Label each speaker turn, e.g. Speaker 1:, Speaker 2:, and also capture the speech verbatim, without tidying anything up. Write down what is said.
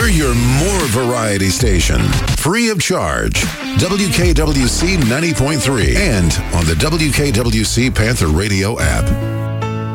Speaker 1: We're your more variety station, free of charge. W K W C ninety point three and on the W K W C Panther Radio app.